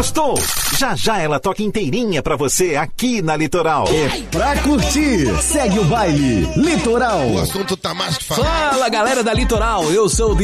Gostou? Já já ela toca inteirinha pra você aqui na Litoral. É pra curtir. Segue o baile. Litoral. O assunto tá mais que falado. Fala, galera da Litoral. Eu sou o